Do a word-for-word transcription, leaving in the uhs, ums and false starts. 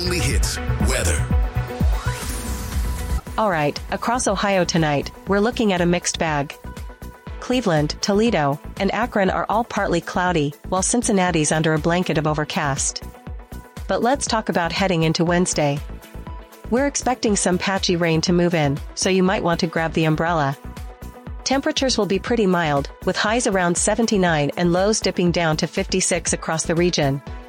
only hits, weather. All right, across Ohio tonight, we're looking at a mixed bag. Cleveland, Toledo, and Akron are all partly cloudy, while Cincinnati's under a blanket of overcast. But let's talk about heading into Wednesday. We're expecting some patchy rain to move in, so you might want to grab the umbrella. Temperatures will be pretty mild, with highs around seventy-nine and lows dipping down to fifty-six across the region.